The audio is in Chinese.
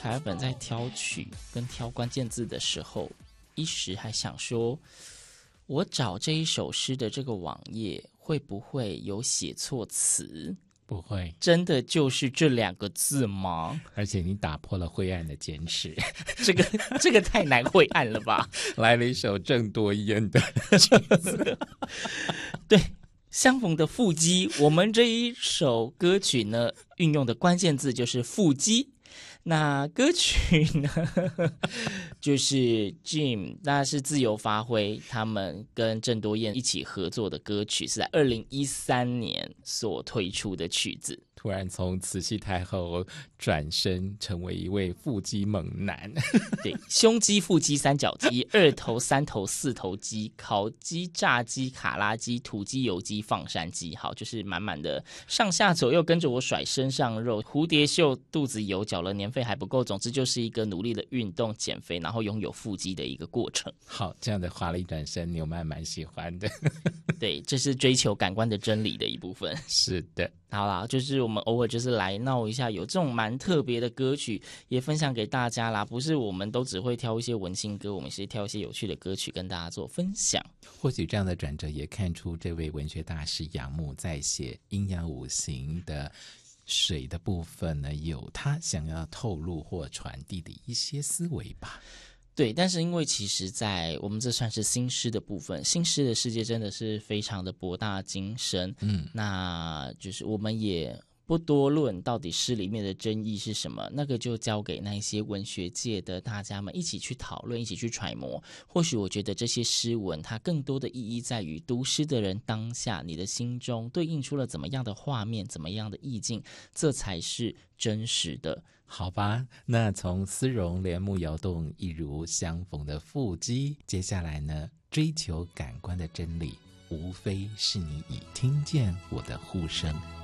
凯尔本在挑曲跟挑关键字的时候，一时还想说，我找这一首诗的这个网页会不会有写错词？ 不会， 真的就是这2个字吗？ 而且你打破了灰暗的坚持， 这个太难晦暗了吧？ 来了一首郑多燕的对，相逢的腹肌，我们这一首歌曲呢，运用的关键字就是腹肌。那歌曲呢，就是 Jim， 那是自由发挥，他们跟郑多燕一起合作的歌曲，是在2013年所推出的曲子。 突然从慈禧太后转身成为一位腹肌猛男， 对，胸肌、腹肌、三角肌、2头、3头、4头肌，烤鸡、炸鸡、卡拉鸡、土鸡、油鸡、放山鸡，好，就是满满的上下左右跟着我甩身上肉，蝴蝶袖，肚子有脚了，年费还不够，总之就是一个努力的运动减肥，然后拥有腹肌的一个过程。 好，这样的华丽转身纽曼蛮喜欢的。 对，这是追求感官的真理的一部分。 是的， 好啦，就是我们偶尔就是来闹一下，有这种蛮特别的歌曲也分享给大家啦。不是我们都只会挑一些文青歌，我们是挑一些有趣的歌曲跟大家做分享。 或许这样的转折也看出这位文学大师杨牧在写阴阳五行的水的部分呢，有他想要透露或传递的一些思维吧。 对，但是因为其实在我们这算是新诗的部分，新诗的世界真的是非常的博大精深，那就是我们也不多论到底诗里面的真意是什么，那个就交给那些文学界的大家们一起去讨论，一起去揣摩。或许我觉得这些诗文它更多的意义在于读诗的人当下你的心中对应出了怎么样的画面，怎么样的意境，这才是真实的。 好吧，那从丝绒帘幕摇动一如相逢的腹肌，接下来呢，追求感官的真理无非是你已听见我的呼声。